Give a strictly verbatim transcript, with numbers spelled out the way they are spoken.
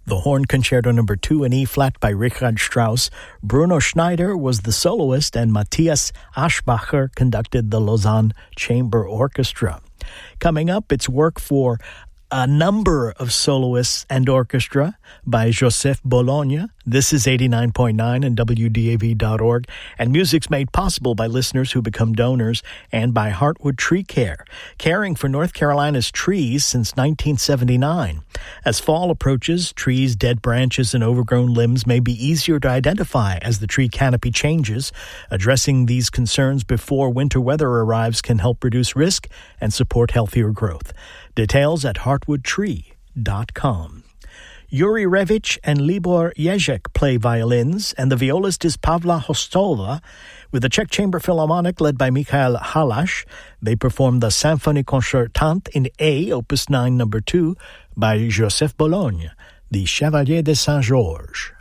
the Horn Concerto Number two in E-flat by Richard Strauss. Bruno Schneider was the soloist, and Matthias Aschbacher conducted the Lausanne Chamber Orchestra. Coming up, it's work for a number of soloists and orchestra by Joseph Bologna. This is eighty-nine point nine and W D A V dot org, and music's made possible by listeners who become donors and by Heartwood Tree Care, caring for North Carolina's trees since nineteen seventy-nine. As fall approaches, trees, dead branches, and overgrown limbs may be easier to identify as the tree canopy changes. Addressing these concerns before winter weather arrives can help reduce risk and support healthier growth. Details at heartwood tree dot com. Yuri Revich and Libor Jezek play violins, and the violist is Pavla Hostova. With the Czech Chamber Philharmonic led by Mikhail Halash, they perform the Symphonie Concertante in A, Opus nine, Number two, by Joseph Bologna, the Chevalier de Saint-Georges.